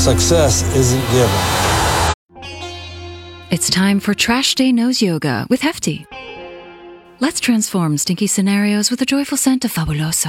Success isn't given. It's time for Trash Day Nose Yoga with Hefty. Let's transform stinky scenarios with a joyful scent of Fabuloso.